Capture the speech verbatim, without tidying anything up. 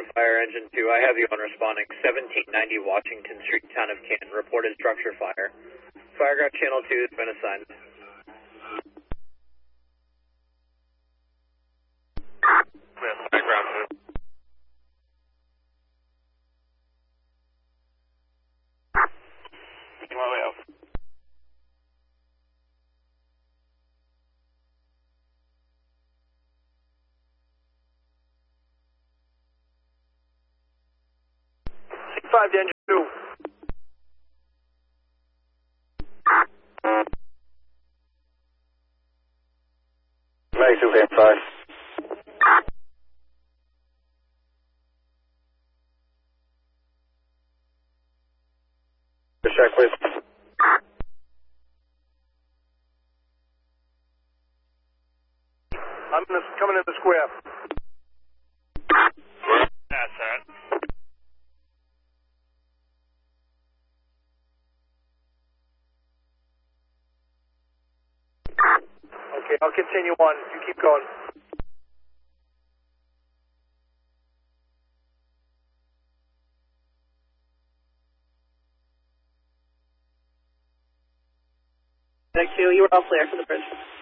Fire Engine two, I have you on responding seventeen ninety Washington Street, Town of Canton. Reported structure fire. Fireground Channel two has been assigned. Yes, Fireground two. Making my way out. five to engine two. ninety-two, van five. Check, please. I'm in the, coming in the square. That's that. Okay, I'll continue on. You keep going. Two, you were all clear for the bridge.